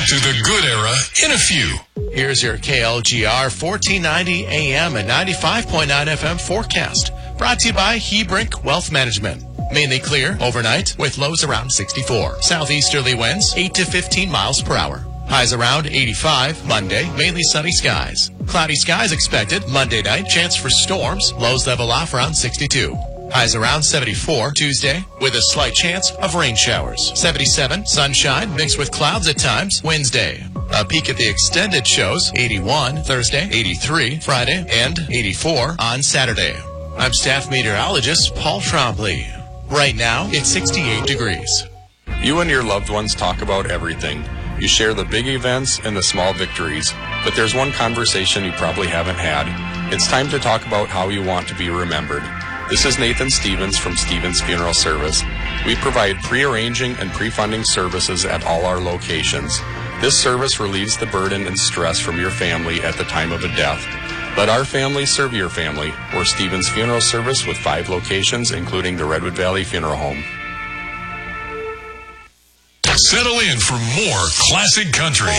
back to the good era in a few. Here's your KLGR 1490 AM and 95.9 FM forecast. Brought to you by Hebrink Wealth Management. Mainly clear overnight with lows around 64. Southeasterly winds 8 to 15 miles per hour. Highs around 85. Monday, mainly sunny skies. Cloudy skies expected. Monday night, chance for storms. Lows level off around 62. Highs around 74 Tuesday with a slight chance of rain showers. 77, sunshine mixed with clouds at times Wednesday. A peek at the extended shows, 81 Thursday, 83 Friday, and 84 on Saturday. I'm staff meteorologist Paul Trombley. Right now, it's 68 degrees. You and your loved ones talk about everything. You share the big events and the small victories, but there's one conversation you probably haven't had. It's time to talk about how you want to be remembered. This is Nathan Stevens from Stevens Funeral Service. We provide pre-arranging and pre-funding services at all our locations. This service relieves the burden and stress from your family at the time of a death. Let our family serve your family. We're Stevens Funeral Service with 5 locations, including the Redwood Valley Funeral Home. Settle in for more classic country.